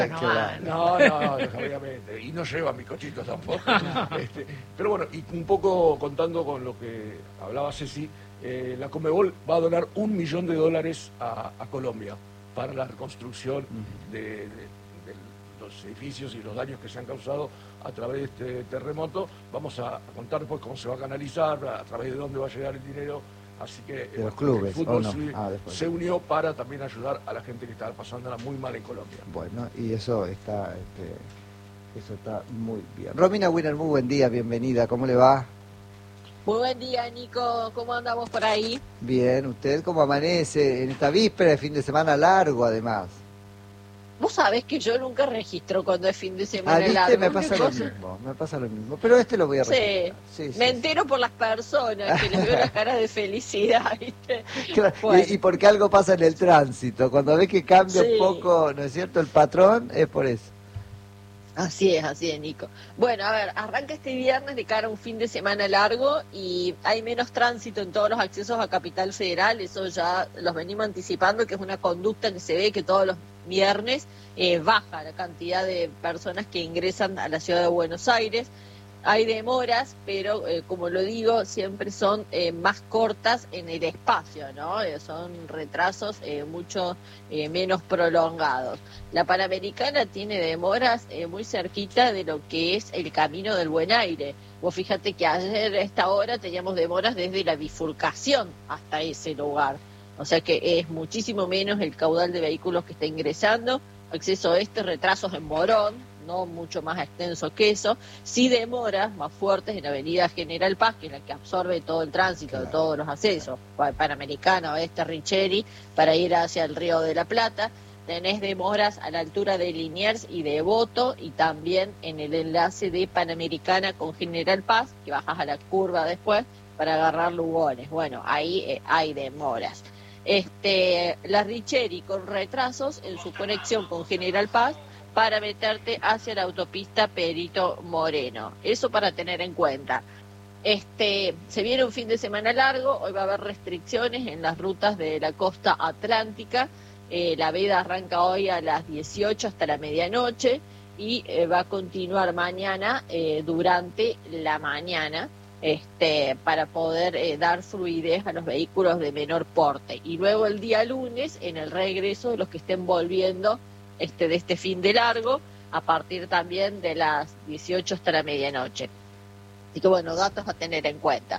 Claro. No, obviamente. Y no lleva mi cochito tampoco. Pero bueno, y un poco contando con lo que hablaba Ceci, la Conmebol va a donar $1 millón a Colombia para la reconstrucción de los edificios y los daños que se han causado a través de este terremoto. Vamos a contar después cómo se va a canalizar, a través de dónde va a llegar el dinero. Así que de los clubes, el fútbol ¿o no? se unió para también ayudar a la gente que estaba pasándola muy mal en Colombia. Bueno, y eso está muy bien. Romina Winner, muy buen día, bienvenida, ¿cómo le va? Muy buen día, Nico. ¿Cómo andamos por ahí? Bien, ¿usted cómo amanece en esta víspera de fin de semana largo, además? Vos sabés que yo nunca registro cuando es fin de semana ¿viste? largo. Me pasa lo mismo, pero lo voy a registrar. Sí, me entero por las personas, que les veo la cara de felicidad, ¿viste? Claro, Bueno. y porque algo pasa en el tránsito, cuando ves que cambia un poco, ¿no es cierto?, el patrón, es por eso. Así es, Nico. Bueno, a ver, arranca este viernes de cara a un fin de semana largo y hay menos tránsito en todos los accesos a Capital Federal, eso ya los venimos anticipando, que es una conducta que se ve que todos los viernes baja la cantidad de personas que ingresan a la ciudad de Buenos Aires. Hay demoras, pero como lo digo, siempre son más cortas en el espacio, ¿no? Son retrasos mucho menos prolongados. La Panamericana tiene demoras muy cerquita de lo que es el Camino del Buen Aire. Vos fíjate que ayer a esta hora teníamos demoras desde la bifurcación hasta ese lugar. O sea que es muchísimo menos el caudal de vehículos que está ingresando. Acceso retrasos en Morón, no mucho más extenso que eso, sí demoras más fuertes en Avenida General Paz, que es la que absorbe todo el tránsito de todos los accesos, Panamericana, Richeri, para ir hacia el Río de la Plata. Tenés demoras a la altura de Liniers y de Devoto, y también en el enlace de Panamericana con General Paz, que bajas a la curva después para agarrar Lugones. Bueno, ahí hay demoras. La Richeri con retrasos en su conexión con General Paz para meterte hacia la autopista Perito Moreno. Eso para tener en cuenta. Se viene un fin de semana largo, hoy va a haber restricciones en las rutas de la costa atlántica. La veda arranca hoy a las 18 hasta la medianoche y va a continuar mañana durante la mañana. Para poder dar fluidez a los vehículos de menor porte. Y luego el día lunes, en el regreso, los que estén volviendo de este fin de largo, a partir también de las 18 hasta la medianoche. Así que bueno, datos a tener en cuenta.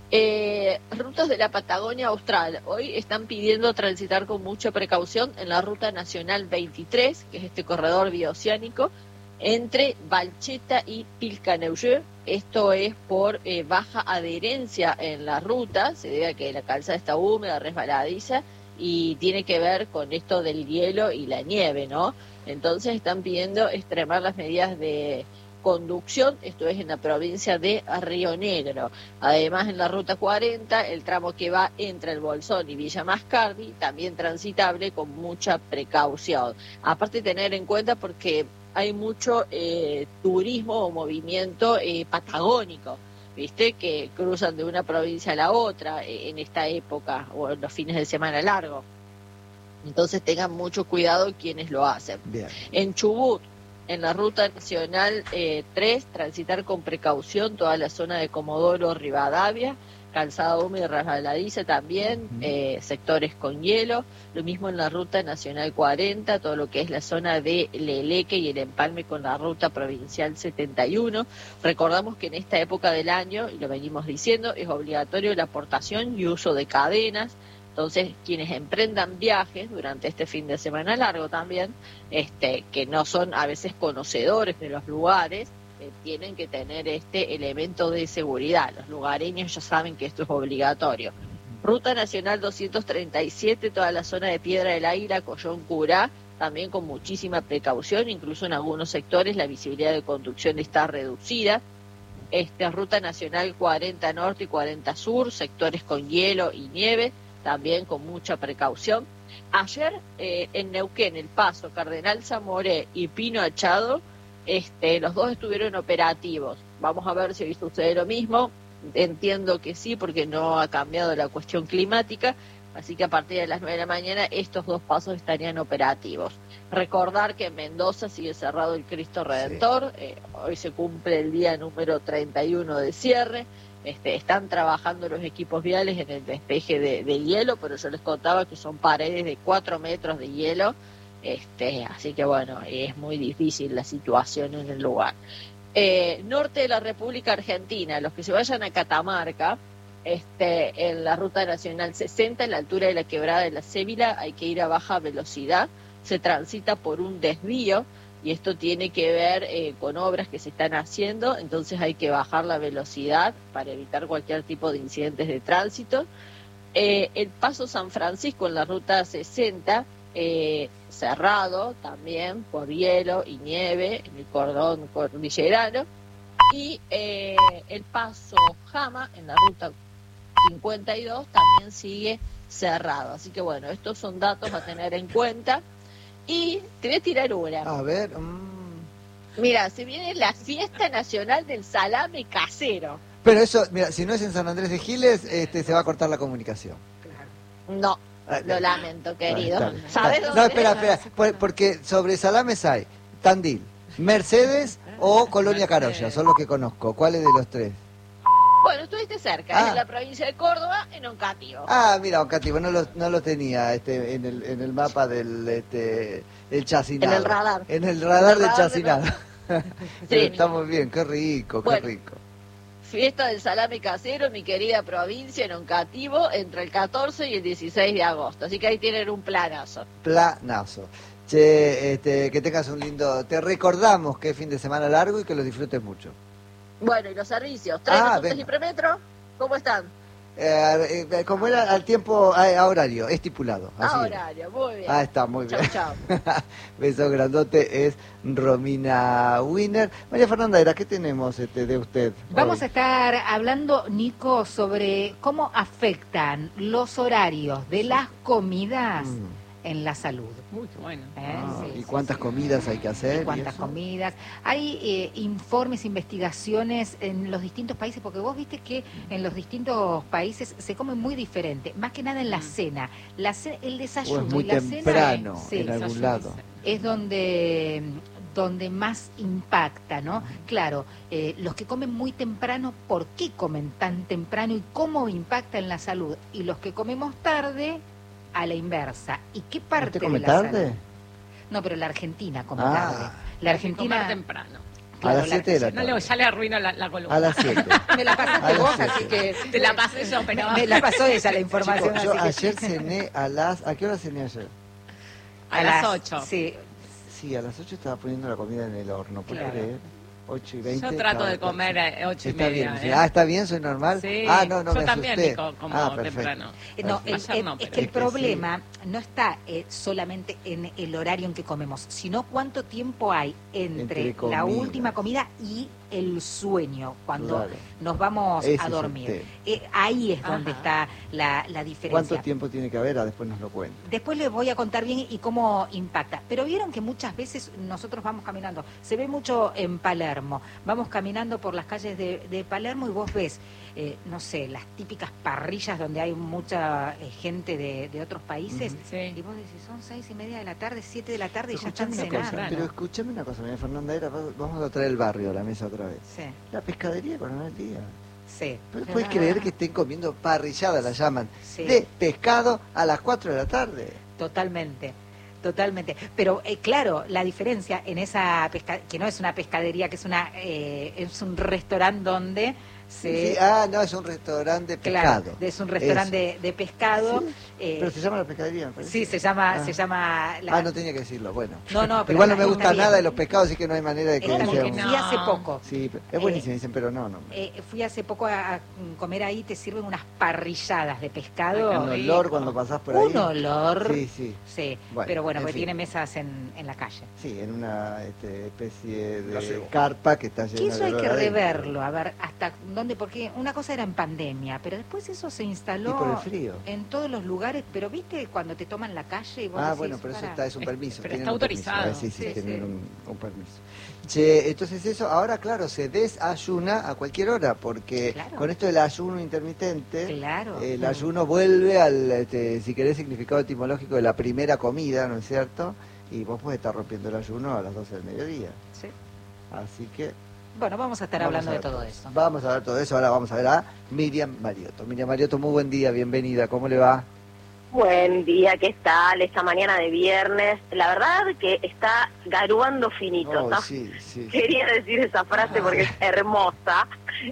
Rutas de la Patagonia Austral. Hoy están pidiendo transitar con mucha precaución en la Ruta Nacional 23, que es este corredor bioceánico, entre Valcheta y Pilcaneuer. Esto es por baja adherencia en la ruta, se debe a que la calzada está húmeda, resbaladiza, y tiene que ver con esto del hielo y la nieve, ¿no? Entonces están pidiendo extremar las medidas de conducción, esto es en la provincia de Río Negro. Además, en la ruta 40, el tramo que va entre el Bolsón y Villa Mascardi, también transitable con mucha precaución. Aparte, tener en cuenta porque hay mucho turismo o movimiento patagónico, ¿viste? Que cruzan de una provincia a la otra en esta época o en los fines de semana largo. Entonces tengan mucho cuidado quienes lo hacen. Bien. En Chubut, en la Ruta Nacional 3, transitar con precaución toda la zona de Comodoro Rivadavia, calzada húmeda y resbaladiza también, sectores con hielo. Lo mismo en la Ruta Nacional 40, todo lo que es la zona de Leleque y el empalme con la Ruta Provincial 71. Recordamos que en esta época del año, y lo venimos diciendo, es obligatorio la portación y uso de cadenas. Entonces, quienes emprendan viajes durante este fin de semana largo también, que no son a veces conocedores de los lugares, tienen que tener este elemento de seguridad. Los lugareños ya saben que esto es obligatorio. Ruta Nacional 237, toda la zona de Piedra del Águila, Collón Curá, también con muchísima precaución, incluso en algunos sectores la visibilidad de conducción está reducida. Ruta Nacional 40 Norte y 40 Sur, sectores con hielo y nieve, también con mucha precaución. Ayer en Neuquén, El Paso, Cardenal Zamoré y Pino Achado, los dos estuvieron operativos. Vamos a ver si hoy sucede lo mismo. Entiendo que sí, porque no ha cambiado la cuestión climática, así que a partir de las 9 de la mañana estos 2 pasos estarían operativos. Recordar que en Mendoza sigue cerrado el Cristo Redentor, hoy se cumple el día número 31 de cierre. Están trabajando los equipos viales en el despeje de hielo, pero yo les contaba que son paredes de 4 metros de hielo, así que bueno, es muy difícil la situación en el lugar. Norte de la República Argentina, los que se vayan a Catamarca, en la ruta nacional 60, en la altura de la quebrada de la Cébila, hay que ir a baja velocidad, se transita por un desvío, y esto tiene que ver con obras que se están haciendo, entonces hay que bajar la velocidad para evitar cualquier tipo de incidentes de tránsito. El Paso San Francisco en la ruta 60, cerrado también por hielo y nieve en el cordón cordillerano, y el Paso Jama en la ruta 52 también sigue cerrado, así que bueno, estos son datos a tener en cuenta. Y te voy a tirar una. A ver. Mira, se viene la fiesta nacional del salame casero. Pero eso, mira, si no es en San Andrés de Giles, se va a cortar la comunicación. No, lo lamento, querido. ¿Sabes dónde? No, espera, porque sobre salames hay Tandil, Mercedes o Colonia Carolla, son los que conozco. ¿Cuál es de los tres? Bueno, estuviste cerca, en la provincia de Córdoba, en Oncativo. Ah, mira, Oncativo, no lo tenía en el mapa del chacinado. En el radar. En el radar del chacinado. Sí. Está muy bien, qué rico, qué rico. Fiesta del salame casero, mi querida provincia, en Oncativo, entre el 14 y el 16 de agosto. Así que ahí tienen un planazo. Planazo. Che, que tengas un lindo... Te recordamos que es fin de semana largo y que lo disfrutes mucho. Bueno, ¿y los servicios? ¿Tren y premetro? ¿Cómo están? Como era al tiempo, a horario, estipulado. Así horario, muy bien. Está, muy bien. Chau. Beso grandote, es Romina Wiener. María Fernanda, ¿qué tenemos de usted? Vamos hoy? a estar hablando, Nico, sobre cómo afectan los horarios de las comidas en la salud. Muy bueno. ¿Y cuántas comidas hay que hacer? ¿Cuántas comidas? Hay informes, investigaciones en los distintos países, porque vos viste que en los distintos países se come muy diferente, más que nada en la cena. El desayuno muy y la temprano, cena en algún lado. Es donde más impacta, ¿no? Claro, los que comen muy temprano, ¿por qué comen tan temprano y cómo impacta en la salud? Y los que comemos tarde, a la inversa. ¿Y qué parte come de la tarde? salud? No, pero la Argentina come tarde. La Argentina comer temprano. Claro, a las 7 de la tarde. Ya le arruino la columna. A las 7. Me la pasaste vos, así que... Te la pasé yo, pero... Me la pasó ella la información. Chicos, yo así ayer cené ¿A qué hora cené ayer? A las 8. Sí. Sí, a las 8 estaba poniendo la comida en el horno, ¿puedes creer? 8 y 20. Yo trato de comer a 8 y está media. Bien. ¿Está bien? ¿Soy normal? Sí. No, yo me también, asusté. Nico, como temprano. No, es que el problema sí. no está solamente en el horario en que comemos, sino cuánto tiempo hay entre la última comida y el sueño, cuando nos vamos a dormir. Ahí es donde está la diferencia. ¿Cuánto tiempo tiene que haber? Después nos lo cuento. Después les voy a contar bien y cómo impacta. Pero vieron que muchas veces nosotros vamos caminando, se ve mucho en Palermo, vamos caminando por las calles de Palermo y vos ves, no sé, las típicas parrillas donde hay mucha gente de otros países, y vos decís, son 6:30 de la tarde, 7 de la tarde y ya están cenando. Pero escúchame una cosa, María Fernanda, vamos a traer el barrio a la mesa otra vez. Sí. La pescadería Coronel Díaz. Sí. ¿Puedes creer que estén comiendo parrillada, la llaman, de pescado a las 4 de la tarde? Totalmente. Pero claro, la diferencia en esa que no es una pescadería, que es un restaurante donde Sí. No, es un restaurante de pescado. Claro, es un restaurante de pescado. ¿Sí? Pero se llama la pescadería, me parece. Sí, se llama no tenía que decirlo, bueno. No, pero igual no me gusta nada de los pescados, así que no hay manera de que Fui hace poco. Sí, es buenísimo, dicen, pero no. Fui hace poco a comer ahí, te sirven unas parrilladas de pescado. Un olor cuando pasás por ahí. Un olor. Sí. Bueno, pero bueno, porque tiene mesas en la calle. Sí, en una especie de carpa que está llena de eso hay que reverlo, a ver, hasta donde, porque una cosa era en pandemia, pero después eso se Y instaló por el frío. en todos los lugares, pero viste cuando te toman la calle y vos Ah, decís, bueno, pero eso "Pará". es un permiso. Pero tienen está un permiso. autorizado. Sí, sí, Sí, tienen sí. un permiso. Che, entonces eso, ahora claro, se desayuna a cualquier hora, porque Claro. con esto del ayuno intermitente, Claro. el ayuno vuelve al, si querés, significado etimológico de la primera comida, ¿no es cierto? Y vos podés estar rompiendo el ayuno a las 12 del mediodía. Sí. Así que... Bueno, vamos a estar vamos hablando a de ver todo eso. Vamos a ver todo eso, ahora vamos a ver a Miriam Mariotto. Miriam Mariotto, muy buen día, bienvenida, ¿cómo le va? Buen día, ¿qué tal? Esta mañana de viernes. La verdad que está garuando finito, Oh, ¿no? sí, sí. Quería decir esa frase porque es hermosa,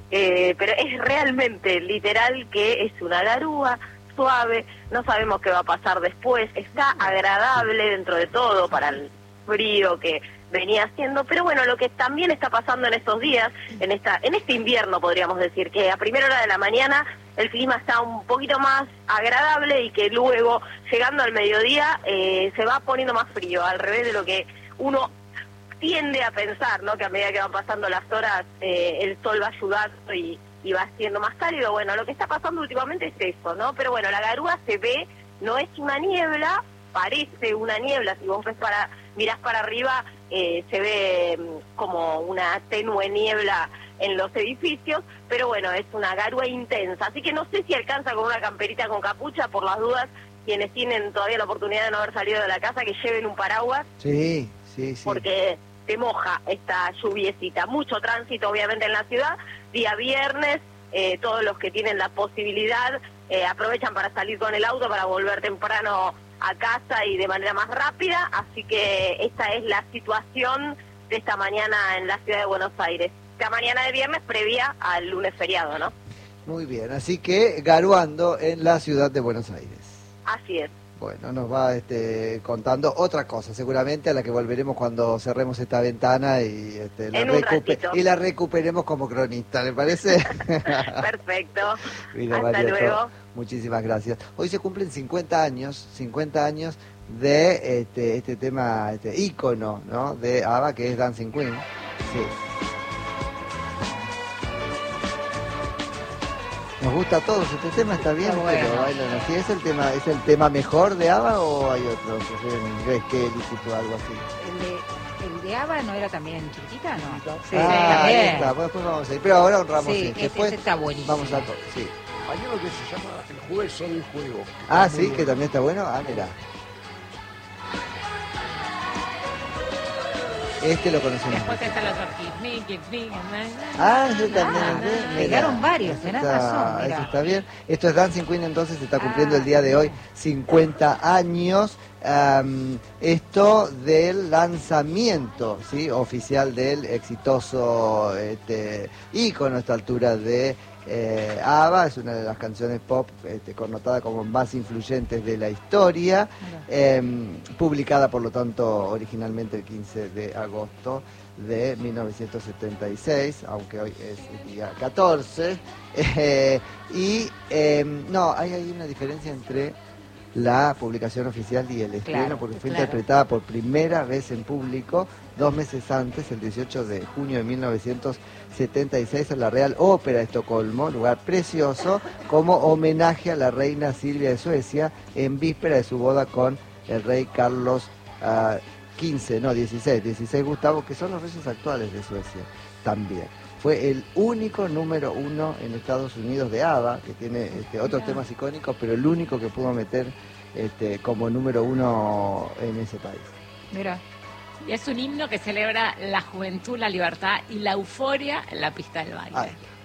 pero es realmente literal que es una garúa suave, no sabemos qué va a pasar después, está agradable dentro de todo para el frío que venía haciendo, pero bueno, lo que también está pasando en estos días, en este invierno podríamos decir, que a primera hora de la mañana el clima está un poquito más agradable y que luego, llegando al mediodía, se va poniendo más frío, al revés de lo que uno tiende a pensar, ¿no? Que a medida que van pasando las horas, el sol va ayudando y va siendo más cálido. Bueno, lo que está pasando últimamente es eso, ¿no? Pero bueno, la garúa se ve, no es una niebla, parece una niebla, si vos mirás para arriba, se ve como una tenue niebla en los edificios, pero bueno, es una garúa intensa, así que no sé si alcanza con una camperita con capucha, por las dudas, quienes tienen todavía la oportunidad de no haber salido de la casa, que lleven un paraguas, Sí, sí, sí. porque te moja esta lluviecita. Mucho tránsito, obviamente, en la ciudad, día viernes, todos los que tienen la posibilidad aprovechan para salir con el auto, para volver temprano a casa y de manera más rápida, así que esta es la situación de esta mañana en la ciudad de Buenos Aires. Esta mañana de viernes previa al lunes feriado, ¿no? Muy bien, así que garuando en la ciudad de Buenos Aires. Así es. Bueno, nos va contando otra cosa, seguramente a la que volveremos cuando cerremos esta ventana y, En un ratito. y la recuperemos como cronista, ¿le parece? Perfecto. Mira, Hasta Mariotto, luego. muchísimas gracias. Hoy se cumplen 50 años de este tema, ícono, ¿no? De ABBA, que es Dancing Queen. Sí. Nos gusta a todos este tema, está bien, Está bueno. pero bailan así. ¿Es el tema mejor de ABBA o hay otro? Que sea en inglés, Kelly o algo así. El de ABBA no era también chiquitita, ¿no? Sí, Ahí también. está, bueno, después vamos a ir. Pero ahora honramos Sí, este. este Después está buenísimo. vamos a todo, sí. Hay uno que se llama El juez solo un juego. que Ah, está muy sí, que bueno. también está bueno. Ah, mira. Este lo conocemos. Después está el otro Kiss Me. Ah, ese también. Ah, mira. pegaron varios, Eso tenés está- razón, mira. Eso está bien. Esto es Dancing Queen, entonces se está cumpliendo el día de hoy 50 años. Esto del lanzamiento, ¿sí? Oficial del exitoso ícono a esta altura de ABBA. Es una de las canciones pop connotada como más influyentes de la historia, publicada por lo tanto originalmente el 15 de agosto de 1976, aunque hoy es el día 14. No, hay una diferencia entre la publicación oficial y el estreno, Claro, porque fue claro. interpretada por primera vez en público 2 meses antes, el 18 de junio de 1976, en la Real Ópera de Estocolmo, lugar precioso, como homenaje a la reina Silvia de Suecia, en víspera de su boda con el rey Carlos XVI Gustavo, que son los reyes actuales de Suecia también. Fue el único número 1 en Estados Unidos de ABBA, que tiene otros temas icónicos, pero el único que pudo meter como número 1 en ese país. Mira. Y es un himno que celebra la juventud, la libertad y la euforia en la pista del baile. Ahí está.